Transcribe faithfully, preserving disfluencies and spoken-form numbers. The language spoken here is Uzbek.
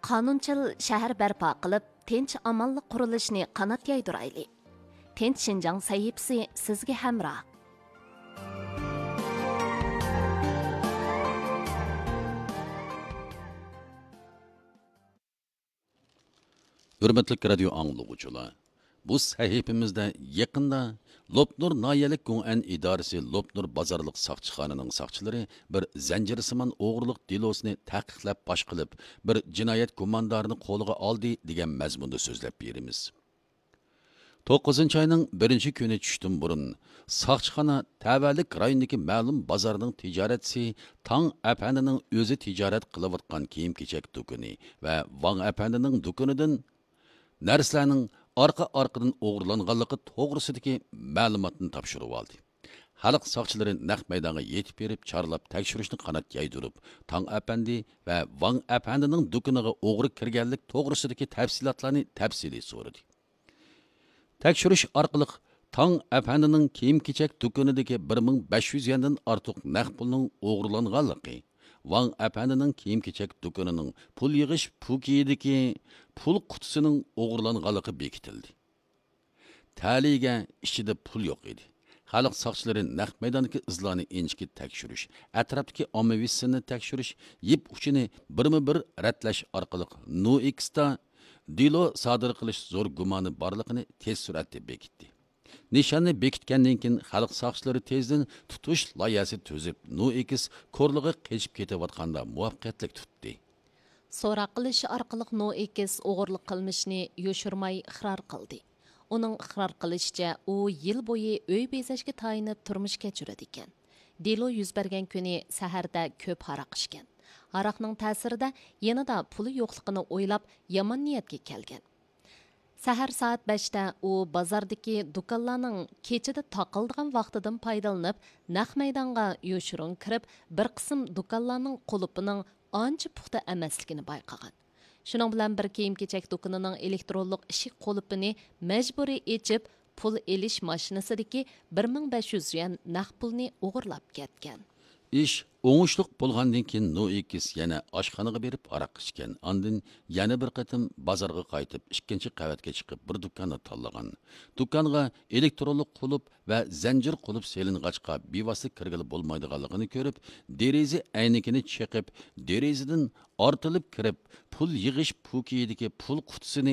qonunchil shahar barpo qilib, tinch amonlik qurilishini qanot yaydirayli. Tinch Shinjang sahifasi sizga hamroh. Hürmetli radio anglagıçılar. Bu sahifimizde yakında Lopnur Nayalik Gung'an idaresi Lopnur Bazarlık Saqçıxanının saqçıları bir zencirisiman oğurluq dilosini taqiqlab baş qilib, bir cinayet gumandarını qo'liga oldi degan mazmunda so'zlab berimiz. to'qqizinchi ayning birinchi kuni tushdan burun Saqçıxana tavallik rayonidagi ma'lum bozorning tijoratchisi Tang apandining o'zi tijorat qilayotgan kiyim-kechak do'koni va Wang apandining do'konidan narsalarning orqa-orqadan o'g'irlanganligi to'g'risidagi ma'lumotni topshirib oldi. Xalq soqchilari naq maydonga yetib berib, chorlab tekshirishni qanot yaydirib, Tang apandi va Wang apandining do'koniga o'g'ri kirganlik to'g'risidagi tafsilotlarni tafsiliy so'radi. Tekshirish orqali Tang apandining kiyim-kechak do'konidagi bir ming besh yuz yandan ortiq naq pulning o'g'irlanganligi, Wang apandining kiyim-kechak do'konining pul yig'ish pukiyidagi pul qutisining o'g'irlanganligi bekitildi. Taliga ichida pul yo'q edi. Xalq soqchilari naq maydondagi izlarni inchki tekshirish, atrofdagi ommaviysini tekshirish, yip uchini birma-bir ratlash orqali No X'da dilo sodir qilish zo'r gumoni borligini tez suratda bekitdi. Nishonni bekitgandan keyin xalq soqchilari tezdan tutish loyihasi tuzib, No X ko'rlig'i qechib ketayotganda muvaffaqiyatli tutdi. So'roq qilish orqali No X o'g'irlik qilmishni yoshirmay iqror qildi. Uning iqror qilishicha, u yil bo'yi uy bezashga tayinib turmush kechiradi ekan. Delo yuz bergan kuni saharda ko'p haroq ichgan. Haroqning ta'sirida yanada puli yo'qligini o'ylab yomon niyatga kelgan. Sahar soat beshda u bozordagi do'konlarning kechada taqildigan vaqtidan foydalanib, naq maydonga yo'shirin kirib, bir qism do'konlarning qulupining ancha puxta emasligini bayqagan. Shuning bilan bir kiyim-kechak do'konining elektronlik eshik qulupini majburiy echib, pul elish mashinasidagi bir ming besh yuz yuan naq pulni o'g'irlab ketgan. Ish o'ngishliq bo'lgandan keyin No X yana oshxonaga berib aroq ichgan. Ondan yana bir qatim bozorga qaytib, ikkinchi qavatga chiqib bir do'konni tanlagan. Do'konga elektronlik qulub va zanjir qulub seling'achqa bevosita kirgili bo'lmaydiganligini ko'rib, deraza aynikini cheqib, derazadan ortilib kirib, pul yig'ish pukiyidagi pul qutisini